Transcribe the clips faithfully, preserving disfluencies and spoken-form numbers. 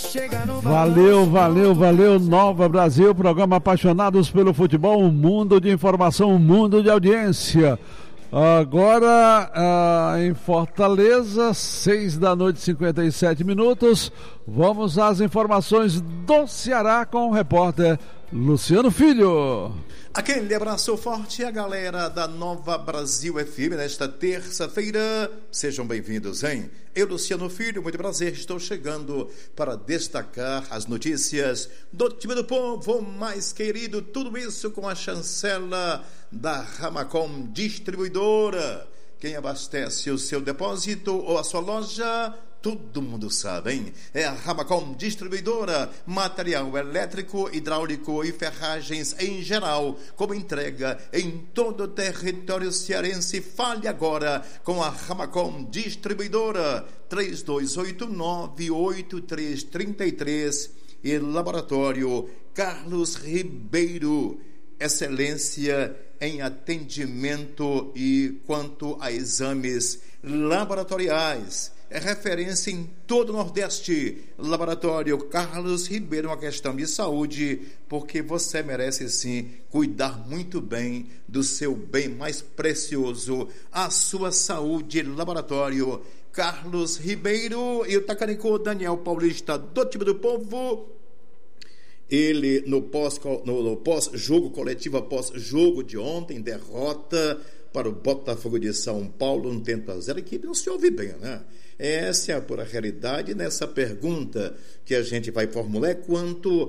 Valeu, valeu, valeu, Nova Brasil, programa Apaixonados pelo Futebol, um mundo de informação, um mundo de audiência. Agora, ah, em Fortaleza, seis da noite, cinquenta e sete minutos, vamos às informações do Ceará com o repórter Luciano Filho. Aquele abraço forte à galera da Nova Brasil F M nesta terça-feira. Sejam bem-vindos, hein? Eu, Luciano Filho, muito prazer, estou chegando para destacar as notícias do time do povo mais querido. Tudo isso com a chancela da Ramacom Distribuidora. Quem abastece o seu depósito ou a sua loja, todo mundo sabe, hein? É a Ramacom Distribuidora, material elétrico, hidráulico e ferragens em geral, com entrega em todo o território cearense. Fale agora com a Ramacom Distribuidora, três dois oito nove, oito três três três e Laboratório Carlos Ribeiro. Excelência em atendimento e quanto a exames laboratoriais. É referência em todo o Nordeste. Laboratório Carlos Ribeiro, uma questão de saúde, porque você merece sim cuidar muito bem do seu bem mais precioso, a sua saúde. Laboratório Carlos Ribeiro. E o Tacanico Daniel Paulista, do time do povo. Ele, no pós, no, no pós-jogo coletivo, após jogo de ontem, derrota para o Botafogo de São Paulo, um tento a zero. A equipe não se ouve bem, né? Essa é a pura realidade. Nessa pergunta que a gente vai formular é quanto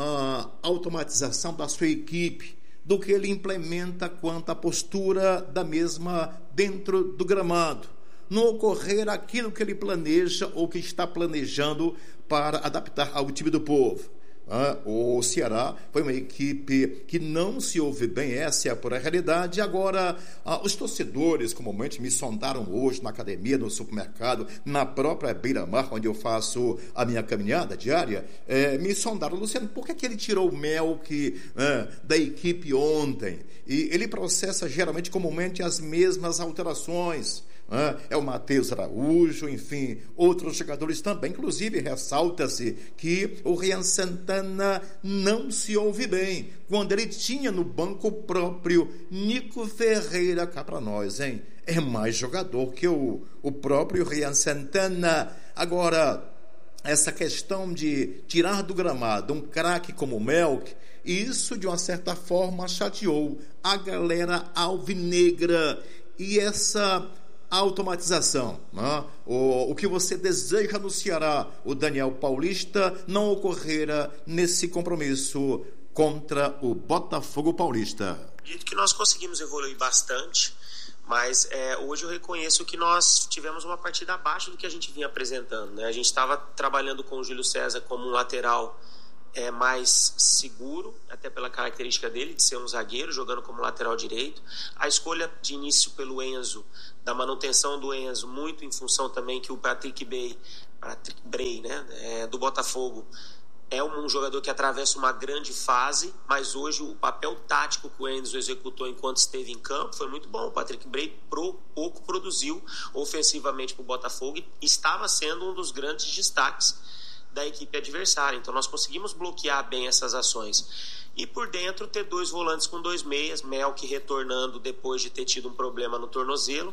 à automatização da sua equipe, do que ele implementa quanto à postura da mesma dentro do gramado. Não ocorrer aquilo que ele planeja ou que está planejando para adaptar ao time do povo. Ah, o Ceará foi uma equipe que não se ouve bem, essa é a pura realidade. Agora, ah, os torcedores comumente me sondaram hoje na academia, no supermercado, na própria Beira-Mar, onde eu faço a minha caminhada diária, eh, me sondaram, Luciano, por que, é que ele tirou o Melk ah, da equipe ontem? E ele processa geralmente, comumente, as mesmas alterações. É o Matheus Araújo, enfim, outros jogadores também. Inclusive, ressalta-se que o Rian Santana não se ouve bem quando ele tinha no banco próprio Nico Ferreira. Cá para nós, hein? É mais jogador que o, o próprio Rian Santana. Agora, essa questão de tirar do gramado um craque como o Melk, isso de uma certa forma chateou a galera alvinegra. E essa automatização, né? o, o que você deseja no Ceará, o Daniel Paulista, não ocorrera nesse compromisso contra o Botafogo Paulista. Acredito que nós conseguimos evoluir bastante, mas é, hoje eu reconheço que nós tivemos uma partida abaixo do que a gente vinha apresentando, né? A gente estava trabalhando com o Júlio César como um lateral é, mais seguro, até pela característica dele de ser um zagueiro, jogando como lateral direito. A escolha de início pelo Enzo, da manutenção do Enzo, muito em função também que o Patrick Bray, Patrick Bray, né, é, do Botafogo, é um jogador que atravessa uma grande fase, mas hoje o papel tático que o Enzo executou enquanto esteve em campo foi muito bom. O Patrick Bray pro, pouco produziu ofensivamente para o Botafogo e estava sendo um dos grandes destaques da equipe adversária. Então nós conseguimos bloquear bem essas ações. E por dentro ter dois volantes com dois meias, Melk retornando depois de ter tido um problema no tornozelo.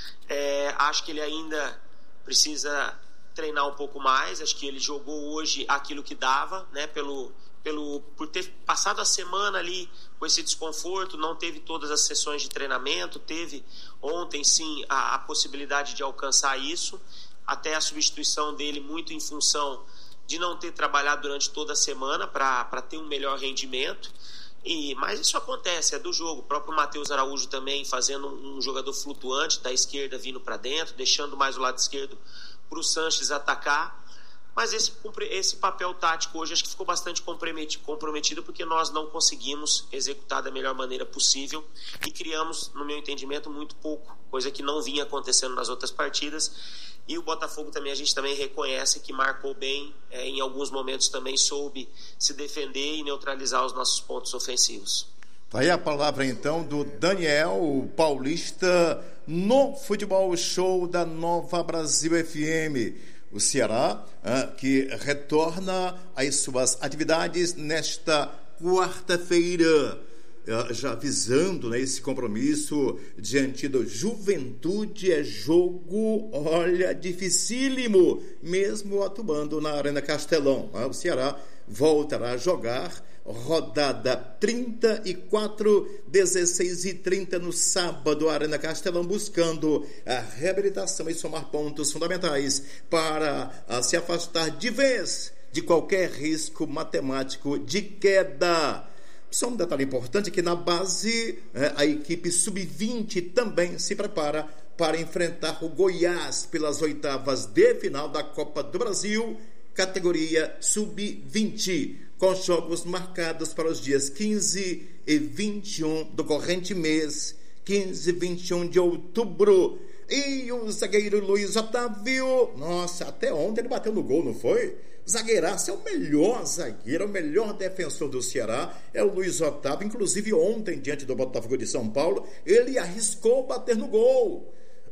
É, acho que ele ainda precisa treinar um pouco mais, acho que ele jogou hoje aquilo que dava, né, pelo, pelo, por ter passado a semana ali com esse desconforto, não teve todas as sessões de treinamento, teve ontem sim a, a possibilidade de alcançar isso, até a substituição dele muito em função de não ter trabalhado durante toda a semana para ter um melhor rendimento. E, mas isso acontece, é do jogo. O próprio Matheus Araújo também fazendo um, um jogador flutuante da esquerda vindo para dentro, deixando mais o lado esquerdo para o Sanches atacar. Mas esse, esse papel tático hoje acho que ficou bastante comprometido porque nós não conseguimos executar da melhor maneira possível e criamos, no meu entendimento, muito pouco, coisa que não vinha acontecendo nas outras partidas. E o Botafogo também, a gente também reconhece que marcou bem, é, em alguns momentos também soube se defender e neutralizar os nossos pontos ofensivos. Tá aí a palavra então do Daniel Paulista no Futebol Show da Nova Brasil F M. O Ceará, ah, que retorna às suas atividades nesta quarta-feira, ah, já visando, né, esse compromisso diante do Juventude. É jogo, olha, dificílimo, mesmo atuando na Arena Castelão. Ah, o Ceará voltará a jogar rodada trinta e quatro, dezesseis e trinta no sábado, Arena Castelão, buscando a reabilitação e somar pontos fundamentais para a, se afastar de vez de qualquer risco matemático de queda. Só um detalhe importante, que na base a equipe sub vinte também se prepara para enfrentar o Goiás pelas oitavas de final da Copa do Brasil, categoria sub vinte, com jogos marcados para os dias quinze e vinte e um do corrente mês, quinze e vinte e um de outubro. E o zagueiro Luiz Otávio, nossa, até ontem ele bateu no gol, não foi? Zagueiraço, é o melhor zagueiro, é o melhor defensor do Ceará, é o Luiz Otávio. Inclusive ontem, diante do Botafogo de São Paulo, ele arriscou bater no gol.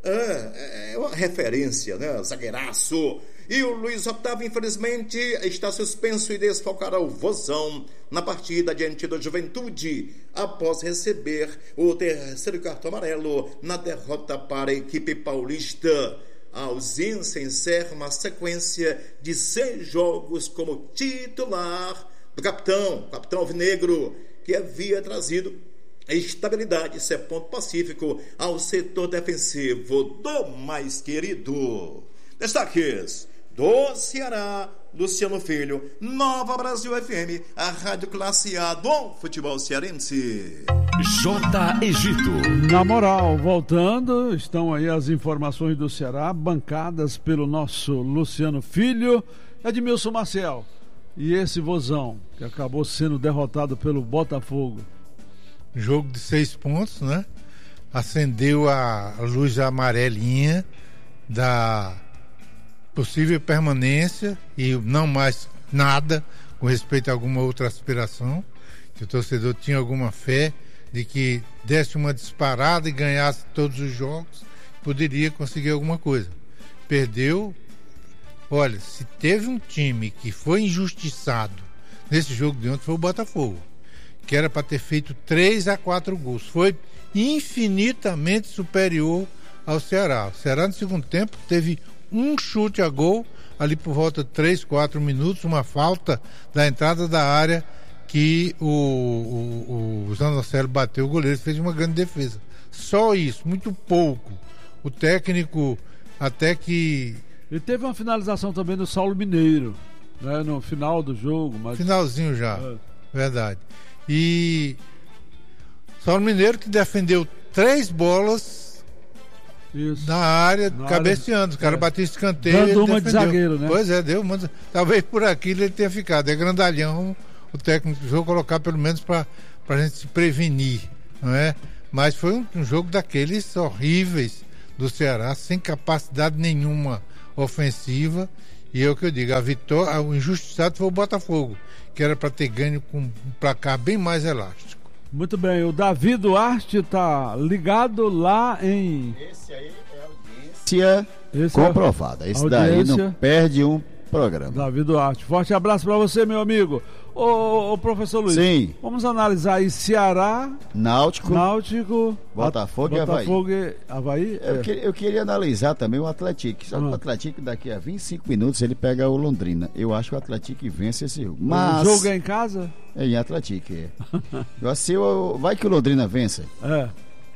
É, é uma referência, né? Zagueiraço. E o Luiz Otávio, infelizmente, está suspenso e desfalcará o Vozão na partida diante do Juventude, após receber o terceiro cartão amarelo na derrota para a equipe paulista. A ausência encerra uma sequência de seis jogos como titular do capitão, capitão alvinegro, que havia trazido estabilidade, isso é ponto pacífico, ao setor defensivo do mais querido. Destaques do Ceará, Luciano Filho, Nova Brasil F M, a rádio classe A do futebol cearense. J. Egito. Na moral, voltando, estão aí as informações do Ceará, bancadas pelo nosso Luciano Filho, Edmilson Maciel. E esse Vozão, que acabou sendo derrotado pelo Botafogo. Jogo de seis pontos, né? Acendeu a luz amarelinha da possível permanência e não mais nada com respeito a alguma outra aspiração, que o torcedor tinha alguma fé de que desse uma disparada e ganhasse todos os jogos, poderia conseguir alguma coisa. Perdeu. Olha, se teve um time que foi injustiçado nesse jogo de ontem, foi o Botafogo, que era para ter feito três a quatro gols. Foi infinitamente superior ao Ceará. O Ceará no segundo tempo teve um chute a gol, ali por volta de três, quatro minutos, uma falta da entrada da área que o, o, o Zanocelo bateu, o goleiro fez uma grande defesa. Só isso, muito pouco. O técnico até que... E teve uma finalização também do Saulo Mineiro, né, no final do jogo. Mas... Finalzinho já, é. Verdade. E Saulo Mineiro que defendeu três bolas Isso. na área, na cabeceando. Os caras é. bateram escanteio. Dando uma de zagueiro, né? Pois é, deu uma. Talvez por aquilo ele tenha ficado. É grandalhão o técnico do jogo colocar pelo menos para a gente se prevenir, não é? Mas foi um, um jogo daqueles horríveis do Ceará, sem capacidade nenhuma ofensiva. E é o que eu digo, a vitória, o injustiçado foi o Botafogo, que era para ter ganho com um placar bem mais elástico. Muito bem, o Davi Duarte está ligado lá em... Esse aí é audiência Esse comprovada. Esse audiência... daí não perde um programa. Davi Duarte, forte abraço para você, meu amigo. Ô, ô professor Luiz, Sim. Vamos analisar aí Ceará, Náutico, Náutico Botafogo, a... e Avaí. Botafogo e Avaí. Eu, é. que, eu queria analisar também o Atlético. Só que ah. o Atlético daqui a vinte e cinco minutos ele pega o Londrina. Eu acho que o Atlético vence esse jogo. Mas... O jogo é em casa? É em Atlético, é. eu, assim, eu, vai que o Londrina vença. É.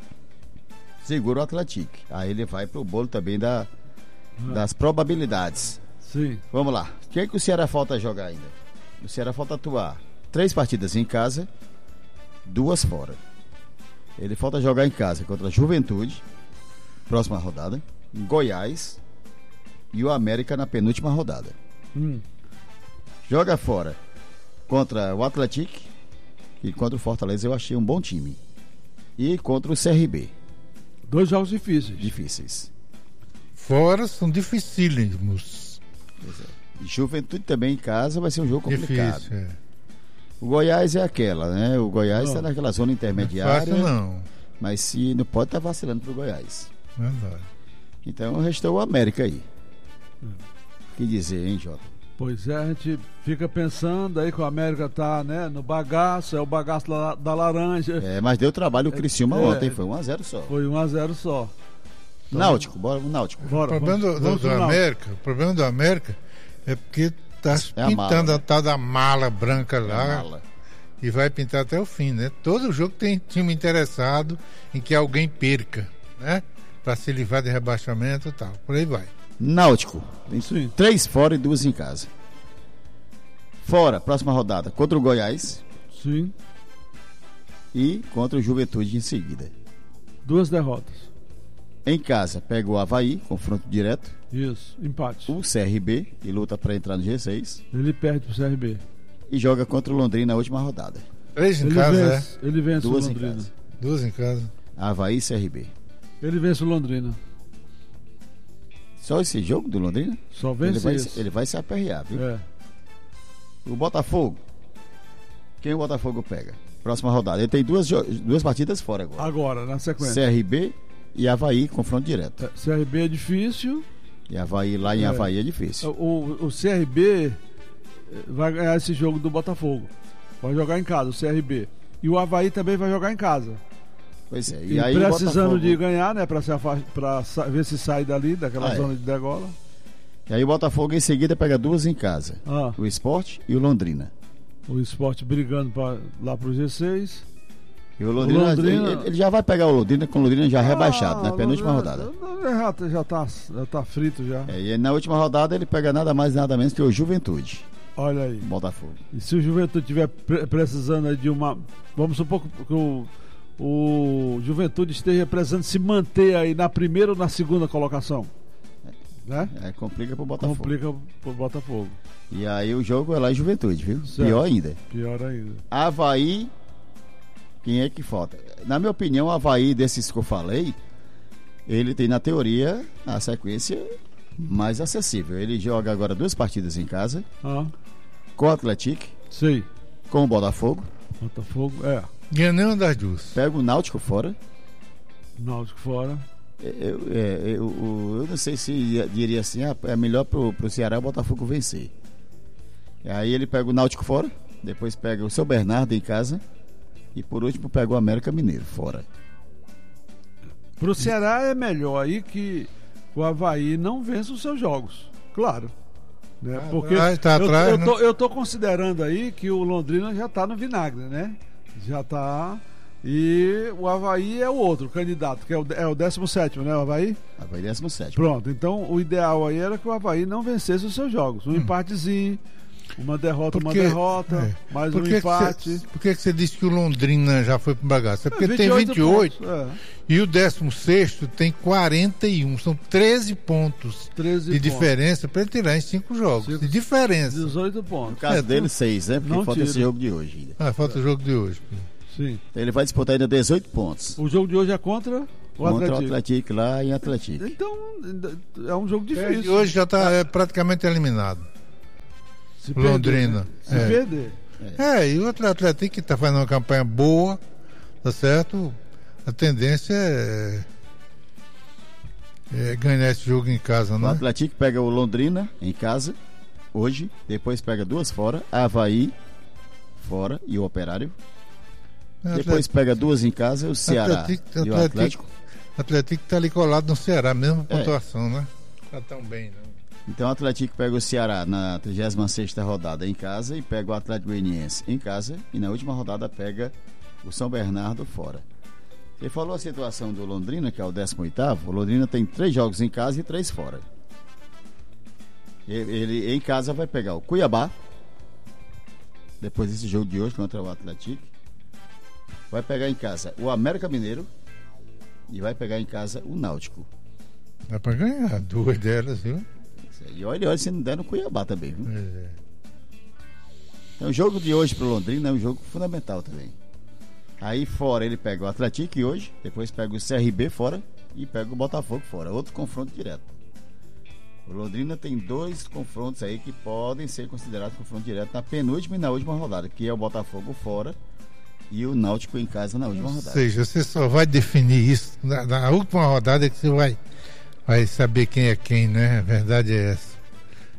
Segura o Atlético. Aí ele vai pro bolo também da, é. das probabilidades. Sim. Vamos lá. O que é que o Ceará falta jogar ainda? O Ceará falta atuar três partidas em casa, duas fora. Ele falta jogar em casa contra a Juventude, próxima rodada, Goiás e o América na penúltima rodada. Hum. Joga fora contra o Atlético e contra o Fortaleza. Eu achei um bom time. E contra o C R B. Dois jogos difíceis. Difíceis. Fora são dificílimos. Pois é. Juventude também em casa vai ser um jogo complicado. Difícil, é. O Goiás é aquela, né? O Goiás está naquela zona intermediária. Não é fácil, não. Mas se não pode estar tá vacilando pro Goiás. Verdade. Então restou o América aí. que dizer, hein, Jota? Pois é, a gente fica pensando aí que o América tá, né, no bagaço, é o bagaço da, da laranja. É, mas deu trabalho o Criciúma É, ontem, foi um a zero só. Foi um a zero só. Náutico, bora o Náutico. O Bora, problema vamos- do, do- vamos do pro Náutico. América, o problema do América é porque tá É a pintando mala, né? a tal da mala branca É lá mala. e vai pintar até o fim, né? Todo jogo tem time interessado em que alguém perca, né? Pra se livrar de rebaixamento e tal. Por aí vai. Náutico, tem Sim. três fora e duas em casa. Fora, próxima rodada, contra o Goiás Sim, e contra o Juventude em seguida. duas derrotas. Em casa, pega o Avaí, confronto direto. Isso, empate. O C R B, que luta para entrar no G seis. Ele perde pro C R B. E joga contra o Londrina na última rodada. Três em Ele casa, é. vence, ele vence o Duas em Londrina. casa. Duas em casa. Avaí e C R B. Ele vence o Londrina. Só esse jogo do Londrina? Só Ele vence vai, esse. ele vai se aperrear, viu? É. O Botafogo. Quem o Botafogo pega? Próxima rodada. Ele tem duas, jo- duas partidas fora agora. Agora, na sequência. C R B e Avaí, confronto direto. É, C R B é difícil. E Avaí lá em É. Avaí é difícil. O, o C R B eh, vai ganhar esse jogo do Botafogo. Vai jogar em casa, o C R B. E o Avaí também vai jogar em casa. Pois é. E, E aí o precisando Botafogo, de ganhar, né? Pra, se afa- pra sa- ver se sai dali, daquela Ah, é. zona de degola. e aí o Botafogo em seguida pega duas em casa. Ah, O Sport e o Londrina. o Sport brigando pra, lá pro G seis. E o Londrina, Londrina- Ele, ele já vai pegar o Londrina com o Londrina já rebaixado, na Ah, penúltima Londrina- rodada. Já, tá- já, tá, já tá frito já. É, e na última rodada ele pega nada mais nada menos que o Juventude, Olha aí. Botafogo. E se o Juventude estiver pre- precisando aí de uma. Vamos supor que o, o Juventude esteja precisando se manter aí na primeira ou na segunda colocação. Né? É, complica pro Botafogo. Complica pro Botafogo. E aí o jogo é lá em Juventude, viu? Certo. Pior ainda. Pior ainda. Avaí, quem é que falta? Na minha opinião, o Avaí, desses que eu falei, ele tem na teoria a sequência mais acessível. Ele joga agora duas partidas em casa, Ah, com o Atlético, sei. com o Botafogo, Botafogo, é. Ganha nenhum das duas. pega o Náutico fora. Náutico fora. Eu, é, eu, eu, eu não sei se ia- diria assim, ah, é melhor pro, pro Ceará o Botafogo vencer. E aí ele pega o Náutico fora, depois pega o São Bernardo em casa e por último pega o América Mineiro fora. Pro Ceará é melhor aí que o Avaí não vença os seus jogos. Claro. Né? Ah, Porque tá- tá eu, atrás, eu, né? tô, eu tô considerando aí que o Londrina já tá no vinagre, né? Já tá. E o Avaí é o outro candidato, que é o, é o décimo sétimo, né? O Avaí? Avaí décimo sétimo. Pronto. Então o ideal aí era que o Avaí não vencesse os seus jogos. Um empatezinho, uma derrota, Porque- uma derrota, é. mais Por um que que empate. cê- por que que você disse que o Londrina já foi pro bagaço? É porque É, tem vinte e oito pontos, é, e o décimo sexto tem quarenta e um. São treze pontos treze de pontos. diferença para ele tirar em cinco jogos. Cinco- De diferença. dezoito No pontos. caso É, dele, tu- seis, né? Porque não falta esse tira. jogo de hoje ainda. Ah, falta o jogo de hoje. Sim. Então ele vai disputar ainda dezoito pontos. O jogo de hoje é contra o Contra Atlético. o Atlético lá em Atlético. Então, é um jogo É, difícil. e hoje já está praticamente eliminado. Se Londrina. perder, né? Se É. perder. É, e o Atlético que está fazendo uma campanha boa, tá certo? A tendência é, é ganhar esse jogo em casa, O né? Atlético pega o Londrina em casa, hoje. Depois pega duas fora. Avaí fora e o Operário. Depois pega duas em casa, o Ceará Atlético- e o Atlético- Atlético. Atlético está ali colado no Ceará, mesma É. pontuação, né? Tá tão bem, não. Então o Atlético pega o Ceará na trigésima sexta rodada em casa e pega o Atlético Goianiense em casa e na última rodada pega o São Bernardo fora. Você falou a situação do Londrina, que é o décimo oitavo. O Londrina tem três jogos em casa e três fora. Ele, ele em casa vai pegar o Cuiabá, depois desse jogo de hoje contra o Atlético. Vai pegar em casa o América Mineiro e vai pegar em casa o Náutico. Dá para ganhar duas delas, viu? E olha, olha se não der no Cuiabá também, viu? É. Então o jogo de hoje pro Londrina é um jogo fundamental também. Aí fora ele pega o Atlético hoje, depois pega o C R B fora e pega o Botafogo fora. Outro confronto direto. O Londrina tem dois confrontos aí que podem ser considerados confronto direto na penúltima e na última rodada, que é o Botafogo fora e o Náutico em casa na última Ou rodada. seja, você só vai definir isso na, na última rodada que você vai, vai saber quem é quem, né? A verdade é essa.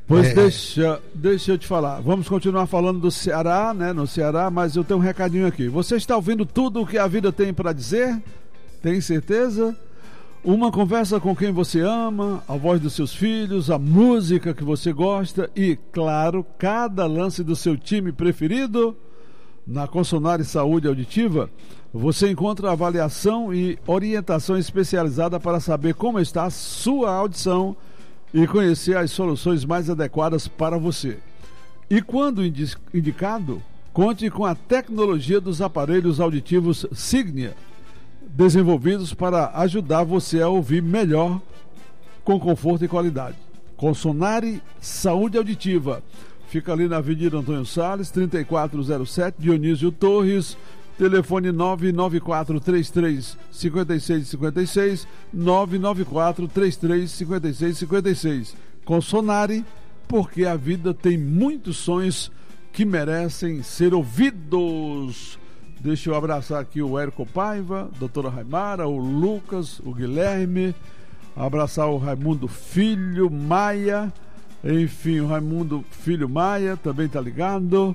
Pois é, deixa, deixa eu te falar. Vamos continuar falando do Ceará, né? No Ceará, mas eu tenho um recadinho aqui. Você está ouvindo tudo o que a vida tem para dizer? Tem certeza? Uma conversa com quem você ama, a voz dos seus filhos, a música que você gosta e, claro, cada lance do seu time preferido? Na Consonare Saúde Auditiva, você encontra avaliação e orientação especializada para saber como está a sua audição e conhecer as soluções mais adequadas para você. E quando indicado, conte com a tecnologia dos aparelhos auditivos Signia, desenvolvidos para ajudar você a ouvir melhor com conforto e qualidade. Consonare Saúde Auditiva. Fica ali na Avenida Antônio Salles, trinta e quatro zero sete, Dionísio Torres, telefone nove nove quatro três três cinco seis cinco seis, nove nove quatro três três cinco seis cinco seis. Consonare, porque a vida tem muitos sonhos que merecem ser ouvidos. Deixa eu abraçar aqui o Érico Paiva, doutora Raimara, o Lucas, o Guilherme, abraçar o Raimundo Filho, Maia, enfim, o Raimundo Filho Maia também tá ligado.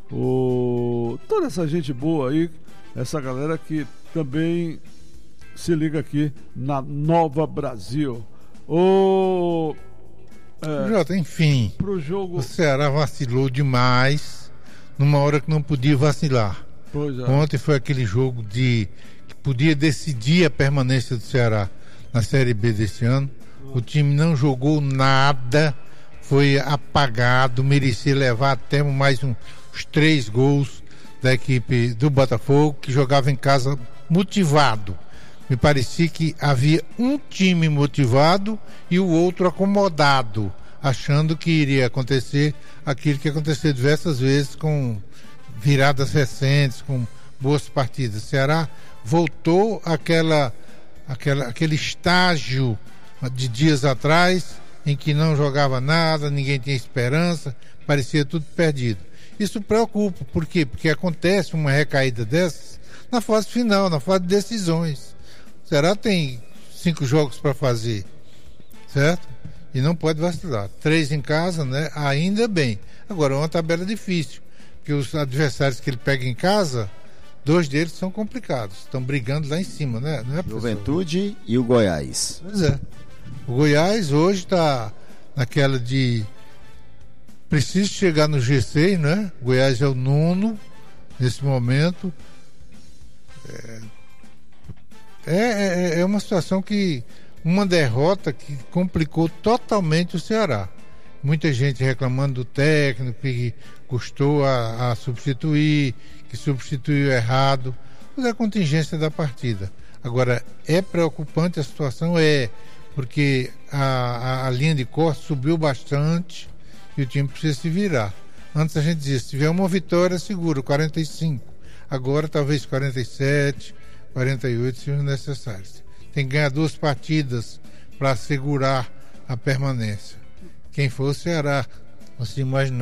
O... Toda essa gente boa aí, essa galera que também se liga aqui na Nova Brasil. O... É, Jota, enfim, pro jogo... o Ceará vacilou demais numa hora que não podia vacilar. Pois é. Ontem foi aquele jogo de que podia decidir a permanência do Ceará na Série B deste ano. O time não jogou nada, foi apagado, merecia levar até mais um, uns três gols da equipe do Botafogo, que jogava em casa motivado. Me parecia que havia um time motivado e o outro acomodado, achando que iria acontecer aquilo que aconteceu diversas vezes com viradas recentes, com boas partidas. O Ceará voltou àquela, àquela, àquele estágio de dias atrás, em que não jogava nada, ninguém tinha esperança, parecia tudo perdido. Isso preocupa, por quê? Porque acontece uma recaída dessas na fase final, na fase de decisões. O Ceará tem cinco jogos para fazer, certo? E não pode vacilar. Três em casa, né? Ainda bem. Agora, é uma tabela difícil, porque os adversários que ele pega em casa, dois deles são complicados, estão brigando lá em cima, né? Não é, Juventude e o Goiás. Pois é. O Goiás hoje está naquela de preciso chegar no G seis, né? O Goiás é o nono nesse momento. É, é, é uma situação que uma derrota que complicou totalmente o Ceará. Muita gente reclamando do técnico que custou a, a substituir, que substituiu errado. Mas é a contingência da partida. Agora, é preocupante a situação? É, porque a, a, a linha de corte subiu bastante e o time precisa se virar. Antes a gente dizia, se tiver uma vitória, seguro, quarenta e cinco. Agora talvez quarenta e sete, quarenta e oito sejam necessários. Tem que ganhar duas partidas para assegurar a permanência. Quem for o Ceará, não se imaginar